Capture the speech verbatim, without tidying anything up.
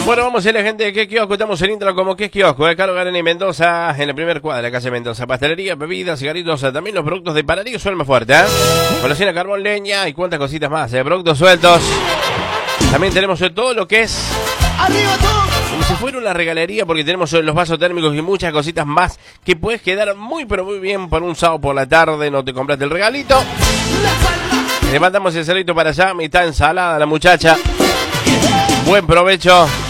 Bueno, vamos a ir a la gente de Qué Kiosco. Estamos en intro como Qué Kiosco, de Carlos Garena y Mendoza, en el primer cuadro de la calle Mendoza. Pastelería, bebidas, cigarritos, también los productos de Pararí suelen más fuerte, ¿eh? Cocina, carbón, leña y cuantas cositas más, ¿eh? Productos sueltos. También tenemos todo lo que es... ¡Arriba todo! Como si fuera una regalería, porque tenemos los vasos térmicos y muchas cositas más que puedes quedar muy pero muy bien por un sábado por la tarde. No te compraste el regalito. Le mandamos el salito para allá, mitad ensalada la muchacha. Buen provecho.